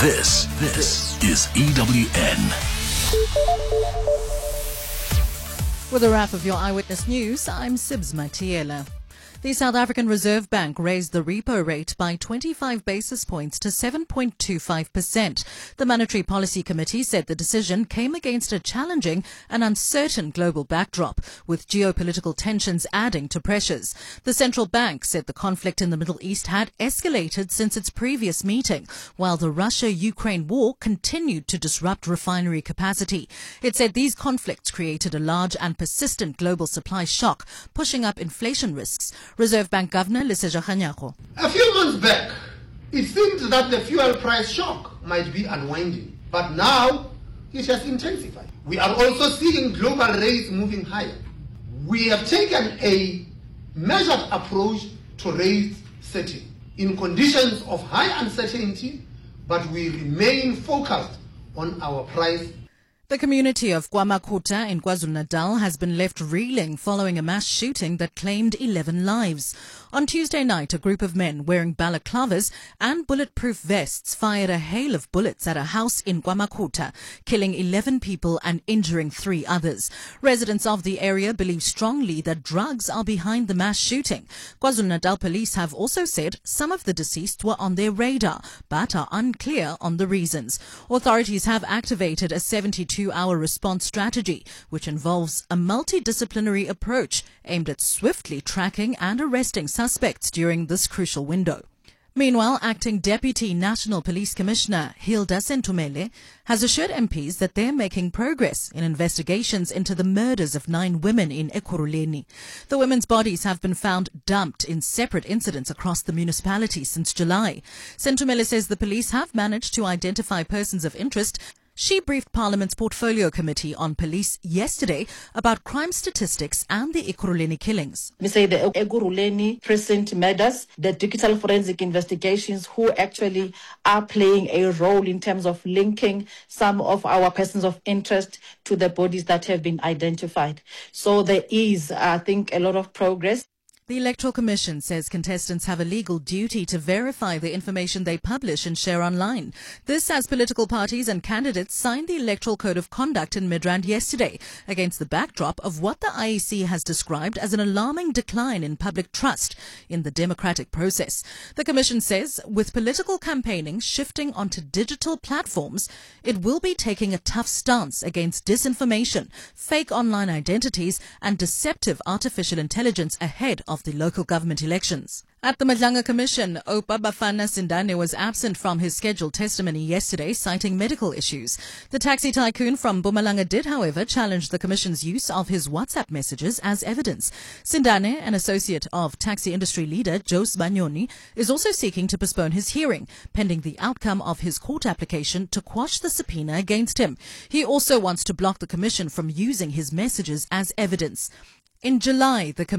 This is EWN. With a wrap of your Eyewitness News, I'm Sibs Matiela. The South African Reserve Bank raised the repo rate by 25 basis points to 7.25%. The Monetary Policy Committee said the decision came against a challenging and uncertain global backdrop, with geopolitical tensions adding to pressures. The central bank said the conflict in the Middle East had escalated since its previous meeting, while the Russia-Ukraine war continued to disrupt refinery capacity. It said these conflicts created a large and persistent global supply shock, pushing up inflation risks. Reserve Bank Governor Lesetja Kganyago. A few months back, it seemed that the fuel price shock might be unwinding, but now it has intensified. We are also seeing global rates moving higher. We have taken a measured approach to rate setting in conditions of high uncertainty, but we remain focused on our price. The community of KwaMakhutha in KwaZulu-Natal has been left reeling following a mass shooting that claimed 11 lives. On Tuesday night, a group of men wearing balaclavas and bulletproof vests fired a hail of bullets at a house in KwaMakhutha, killing 11 people and injuring 3 others. Residents of the area believe strongly that drugs are behind the mass shooting. KwaZulu-Natal police have also said some of the deceased were on their radar, but are unclear on the reasons. Authorities have activated a 72-hour response strategy, which involves a multidisciplinary approach aimed at swiftly tracking and arresting suspects during this crucial window. Meanwhile, Acting Deputy National Police Commissioner Hilda Sentumele has assured MPs that they're making progress in investigations into the murders of 9 women in Ekurhuleni. The women's bodies have been found dumped in separate incidents across the municipality since July. Sentumele says the police have managed to identify persons of interest. She briefed Parliament's Portfolio Committee on Police yesterday about crime statistics and the Ekurhuleni killings. We say the Ekurhuleni precinct murders, the digital forensic investigations who actually are playing a role in terms of linking some of our persons of interest to the bodies that have been identified. So there is, I think, a lot of progress. The Electoral Commission says contestants have a legal duty to verify the information they publish and share online. This as political parties and candidates signed the Electoral Code of Conduct in Midrand yesterday, against the backdrop of what the IEC has described as an alarming decline in public trust in the democratic process. The Commission says with political campaigning shifting onto digital platforms, it will be taking a tough stance against disinformation, fake online identities and deceptive artificial intelligence ahead of the local government elections. At the Madlanga Commission, Oupa Bafana Sindane was absent from his scheduled testimony yesterday, citing medical issues. The taxi tycoon from Mpumalanga did, however, challenge the Commission's use of his WhatsApp messages as evidence. Sindane, an associate of taxi industry leader Jose Banyoni, is also seeking to postpone his hearing, pending the outcome of his court application to quash the subpoena against him. He also wants to block the Commission from using his messages as evidence. In July, the